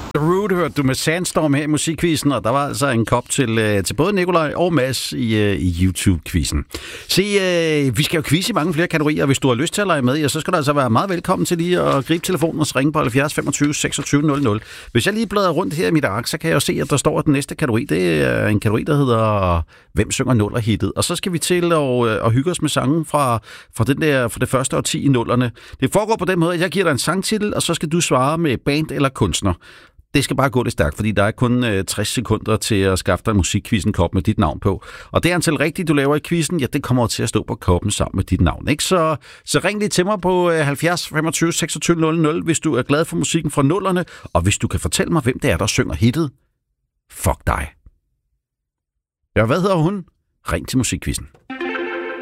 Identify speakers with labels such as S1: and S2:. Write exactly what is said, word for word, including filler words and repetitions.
S1: The Root hørte du med Sandstorm her i musikquizzen, og der var altså en kop til, til både Nikolaj og Mads i, i YouTube-quizzen. Se, øh, vi skal jo quizze i mange flere kategorier, og hvis du har lyst til at lege med, ja, så skal du altså være meget velkommen til lige at gribe telefonen og ringe på halvfjerds femogtyve seksogtyve nul nul. Hvis jeg lige bladrer rundt her i mit ark, så kan jeg jo se, at der står, at den næste kategori, det er en kategori, der hedder Hvem synger nuller-hittet? Og så skal vi til at, at hygge os med sangen fra, fra, den der, fra det første årti i nullerne. Det foregår på den måde, at jeg giver dig en sangtitel, og så skal du svare med band eller kunstner. Det skal bare gå lidt stærkt, fordi der er kun øh, tres sekunder til at skaffe dig en musikquizzen-kop med dit navn på. Og det antal rigtigt, du laver i quizzen, ja, det kommer til at stå på koppen sammen med dit navn. Ikke? Så, så ring lige til mig på øh, halvfjerds femogtyve seksogtyve nul nul, hvis du er glad for musikken fra nullerne, og hvis du kan fortælle mig, hvem det er, der synger hittet. Fuck dig. Ja, hvad hedder hun? Ring til musikquizzen.